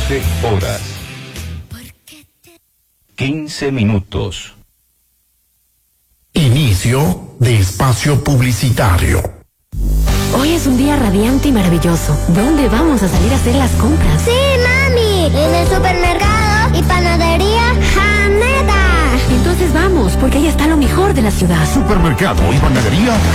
12 horas. 15 minutos. Inicio de espacio publicitario. Hoy es un día radiante y maravilloso. ¿Dónde vamos a salir a hacer las compras? ¡Sí, mami! En el supermercado y panadería Haneda. Entonces vamos, porque ahí está lo mejor de la ciudad. Supermercado y panadería